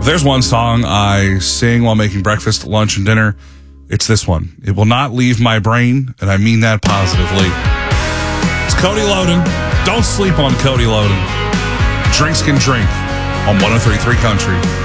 There's one song I sing while making breakfast, lunch, and dinner. It's this one. It will not leave my brain, and I mean that positively. It's Cody Loden. Don't sleep on Cody Loden. Drinks can drink on 103.3 Country.